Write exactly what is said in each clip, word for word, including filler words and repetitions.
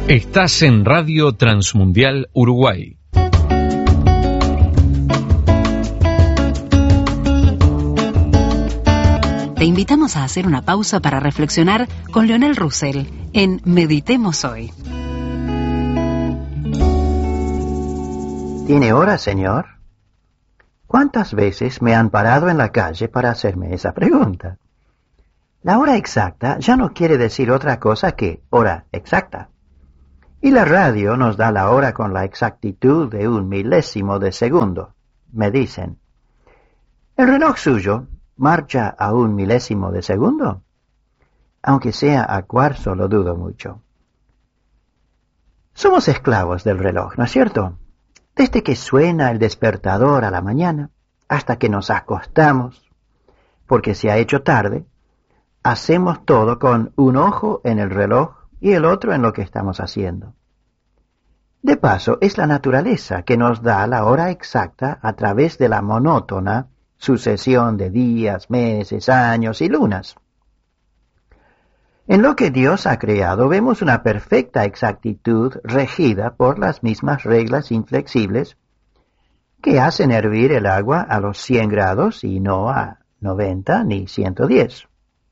Estás en Radio Transmundial Uruguay. Te invitamos a hacer una pausa para reflexionar con Leonel Roussel en Meditemos Hoy. ¿Tiene hora, señor? ¿Cuántas veces me han parado en la calle para hacerme esa pregunta? La hora exacta ya no quiere decir otra cosa que hora exacta. Y la radio nos da la hora con la exactitud de un milésimo de segundo, me dicen. ¿El reloj suyo marcha a un milésimo de segundo? Aunque sea a cuarzo, lo dudo mucho. Somos esclavos del reloj, ¿no es cierto? Desde que suena el despertador a la mañana hasta que nos acostamos, porque se ha hecho tarde, hacemos todo con un ojo en el reloj y el otro en lo que estamos haciendo. De paso, es la naturaleza que nos da la hora exacta a través de la monótona sucesión de días, meses, años y lunas. En lo que Dios ha creado vemos una perfecta exactitud regida por las mismas reglas inflexibles que hacen hervir el agua a los cien grados y no a noventa ni ciento diez.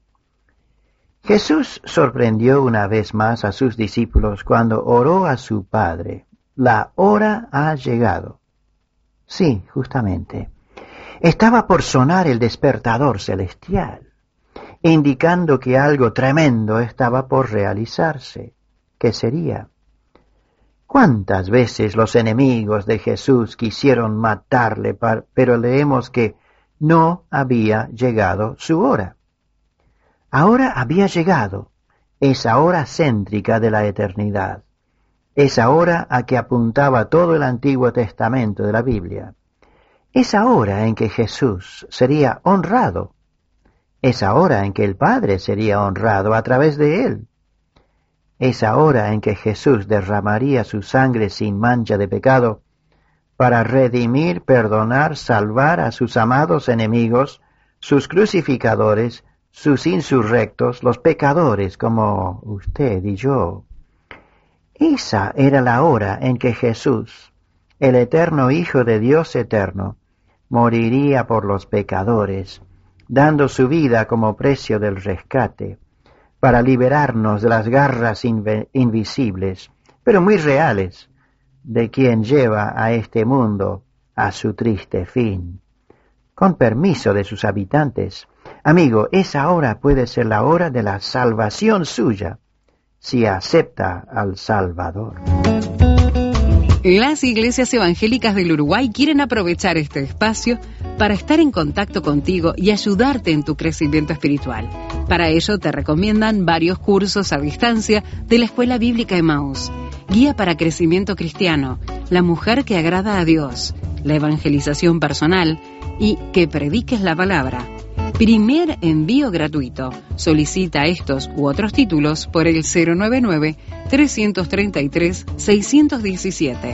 Jesús sorprendió una vez más a sus discípulos cuando oró a su Padre: la hora ha llegado. Sí, justamente. Estaba por sonar el despertador celestial, indicando que algo tremendo estaba por realizarse. ¿Qué sería? ¿Cuántas veces los enemigos de Jesús quisieron matarle, pero leemos que no había llegado su hora? Ahora había llegado esa hora céntrica de la eternidad, esa hora a que apuntaba todo el Antiguo Testamento de la Biblia, esa hora en que Jesús sería honrado, esa hora en que el Padre sería honrado a través de él, esa hora en que Jesús derramaría su sangre sin mancha de pecado para redimir, perdonar, salvar a sus amados enemigos, sus crucificadores, sus insurrectos, los pecadores como usted y yo. Esa era la hora en que Jesús, el eterno Hijo de Dios eterno, moriría por los pecadores, dando su vida como precio del rescate, para liberarnos de las garras inv- invisibles, pero muy reales, de quien lleva a este mundo a su triste fin. Con permiso de sus habitantes, amigo, esa hora puede ser la hora de la salvación suya, si acepta al Salvador. Las iglesias evangélicas del Uruguay quieren aprovechar este espacio para estar en contacto contigo y ayudarte en tu crecimiento espiritual. Para ello te recomiendan varios cursos a distancia de la Escuela Bíblica Emaús, Guía para Crecimiento Cristiano, La Mujer que Agrada a Dios, La Evangelización Personal y Que Prediques la Palabra. Primer envío gratuito. Solicita estos u otros títulos por el cero nueve nueve, tres tres tres, seis uno siete.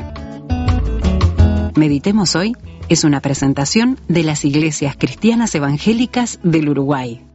Meditemos Hoy es una presentación de las Iglesias Cristianas Evangélicas del Uruguay.